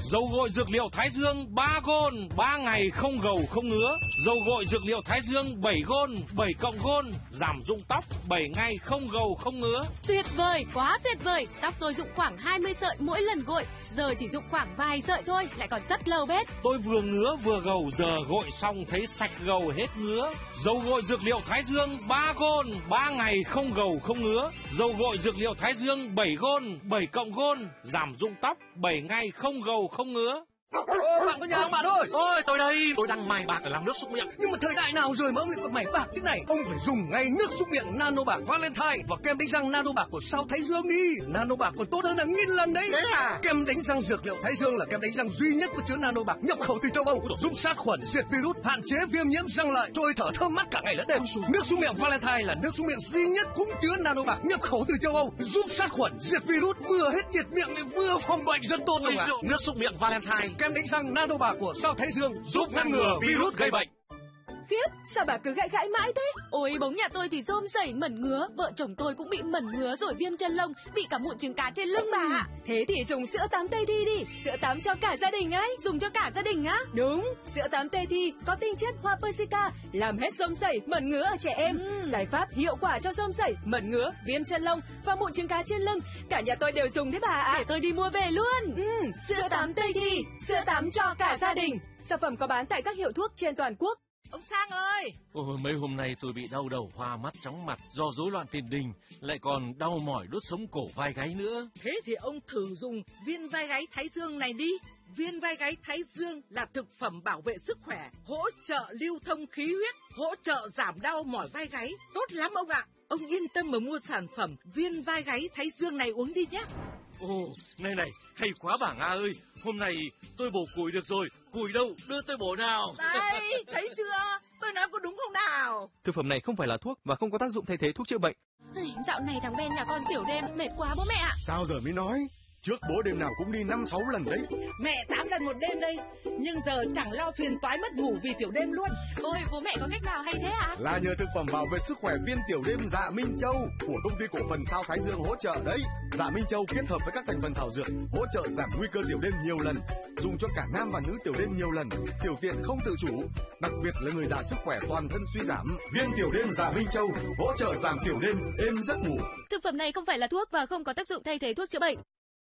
Dầu gội dược liệu Thái Dương 3 gôn, 3 ngày không gầu không ngứa. Dầu gội dược liệu Thái Dương 7 gôn, 7 cộng gôn, giảm rụng tóc 7 ngày không gầu không ngứa. Tuyệt vời, quá tuyệt vời. Tóc tôi rụng khoảng 20 sợi mỗi lần gội, giờ chỉ rụng khoảng vài sợi thôi, lại còn rất lâu bết. Tôi vừa ngứa vừa gầu, giờ gội xong thấy sạch gầu hết ngứa. Dầu gội dược liệu Thái Dương 3 gôn, 3 ngày không gầu không ngứa. Dầu gội dược liệu Thái Dương 7 gôn, 7 cộng gôn, giảm rụng tóc 7 ngày không gầu không ngứa. Bạn có nhà không bạn ơi? Ôi tôi đây, tôi đang mài bạc để làm nước súc miệng. Nhưng mà thời đại nào rồi mà ông lại còn mài bạc thế này? Ông phải dùng ngay nước súc miệng Nano Bạc Valentine và kem đánh răng Nano Bạc của Sao Thái Dương đi. Nano Bạc còn tốt hơn hàng nghìn lần đấy. Thế à? Kem đánh răng dược liệu Thái Dương là kem đánh răng duy nhất có chứa Nano Bạc nhập khẩu từ châu Âu, giúp sát khuẩn, diệt virus, hạn chế viêm nhiễm răng lợi, trôi thở thơm mát cả ngày lẫn đêm. Nước súc miệng Valentine là nước súc miệng duy nhất cũng chứa Nano Bạc nhập khẩu từ châu Âu, giúp sát khuẩn, diệt virus, vừa hết nhiệt miệng lại vừa phòng bệnh rất tốt luôn ạ. Nước súc miệng Valentine, Kem đánh răng Nano Bạc của Sao Thái Dương giúp ngăn ngừa virus gây bệnh. Khiếp, sao bà cứ gãi mãi thế? Ôi, bóng nhà tôi thì rôm rẩy mẩn ngứa, vợ chồng tôi cũng bị mẩn ngứa rồi viêm chân lông, bị cả mụn trứng cá trên lưng bà ạ. Thế thì dùng sữa tắm Tây Thi đi, sữa tắm cho cả gia đình ấy. Dùng cho cả gia đình á? Đúng, sữa tắm Tây Thi có tinh chất hoa Persica, làm hết rôm rẩy, mẩn ngứa ở trẻ em. Giải pháp hiệu quả cho rôm rẩy, mẩn ngứa, viêm chân lông và mụn trứng cá trên lưng. Cả nhà tôi đều dùng đấy bà ạ. Để tôi đi mua về luôn. Sữa tắm Tây Thi, sữa tắm cho cả gia đình. Sản phẩm có bán tại các hiệu thuốc trên toàn quốc. Ông Sang ơi! Ôi, mấy hôm nay tôi bị đau đầu, hoa mắt, chóng mặt do rối loạn tiền đình, lại còn đau mỏi đốt sống cổ vai gáy nữa. Thế thì ông thử dùng viên vai gáy Thái Dương này đi. Viên vai gáy Thái Dương là thực phẩm bảo vệ sức khỏe, hỗ trợ lưu thông khí huyết, hỗ trợ giảm đau mỏi vai gáy. Tốt lắm ông ạ! Ông yên tâm mà mua sản phẩm viên vai gáy Thái Dương này uống đi nhé. Ồ, này, hay quá bà Nga ơi. Hôm nay tôi bổ củi được rồi. Củi đâu, đưa tôi bổ nào. Đây, thấy chưa? Tôi nói có đúng không nào? Thực phẩm này không phải là thuốc và không có tác dụng thay thế thuốc chữa bệnh. Dạo này thằng Ben nhà con tiểu đêm mệt quá bố mẹ ạ. Sao giờ mới nói? Trước bố đêm nào cũng đi 5-6 lần đấy. Mẹ 8 lần một đêm đây. Nhưng giờ chẳng lo phiền toái mất ngủ vì tiểu đêm luôn. Ôi, bố mẹ có cách nào hay thế ạ? Là nhờ thực phẩm bảo vệ sức khỏe viên tiểu đêm Dạ Minh Châu của công ty cổ phần Sao Thái Dương hỗ trợ đấy. Dạ Minh Châu kết hợp với các thành phần thảo dược hỗ trợ giảm nguy cơ tiểu đêm nhiều lần, dùng cho cả nam và nữ tiểu đêm nhiều lần, tiểu tiện không tự chủ, đặc biệt là người già sức khỏe toàn thân suy giảm. Viên tiểu đêm Dạ Minh Châu hỗ trợ giảm tiểu đêm, êm giấc ngủ. Thực phẩm này không phải là thuốc và không có tác dụng thay thế thuốc chữa bệnh.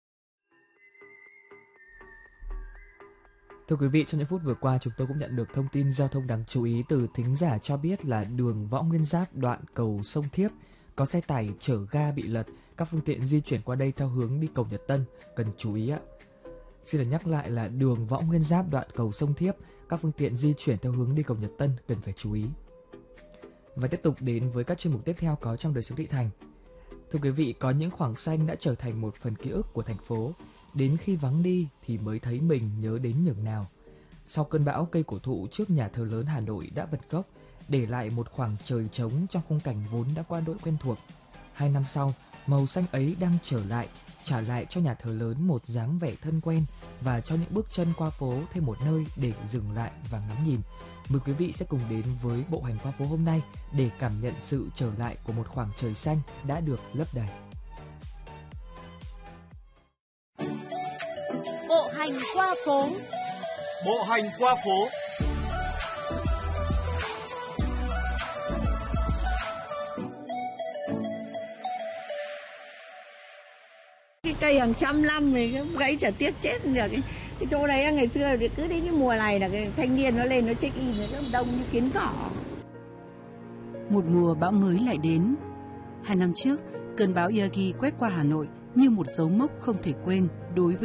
Thưa quý vị, trong những phút vừa qua chúng tôi cũng nhận được thông tin giao thông đáng chú ý từ thính giả cho biết là đường Võ Nguyên Giáp đoạn cầu Sông Thiếp có xe tải chở ga bị lật, các phương tiện di chuyển qua đây theo hướng đi cầu Nhật Tân cần chú ý ạ. Xin được nhắc lại là đường Võ Nguyên Giáp đoạn cầu Sông Thiếp, các phương tiện di chuyển theo hướng đi cầu Nhật Tân cần phải chú ý. Và tiếp tục đến với các chuyên mục tiếp theo có trong đời sống thị thành. Thưa quý vị, có những khoảng xanh đã trở thành một phần ký ức của thành phố. Đến khi vắng đi thì mới thấy mình nhớ đến nhường nào. Sau cơn bão, cây cổ thụ trước nhà thờ lớn Hà Nội đã bật gốc, để lại một khoảng trời trống trong khung cảnh vốn đã qua đội quen thuộc. 2 năm sau, màu xanh ấy đang trở lại, trả lại cho nhà thờ lớn một dáng vẻ thân quen và cho những bước chân qua phố thêm một nơi để dừng lại và ngắm nhìn. Mời quý vị sẽ cùng đến với bộ hành qua phố hôm nay để cảm nhận sự trở lại của một khoảng trời xanh đã được lấp đầy. Bộ hành qua phố. Bộ hành qua phố. Cái cây hàng trăm năm thì gãy chả tiếc chết được. Cái chỗ đấy ngày xưa thì cứ đến cái mùa này là cái thanh niên nó lên nó check in nó rất đông như kiến cỏ. Một mùa bão mới lại đến. 2 năm trước, cơn bão Yagi quét qua Hà Nội như một dấu mốc không thể quên đối với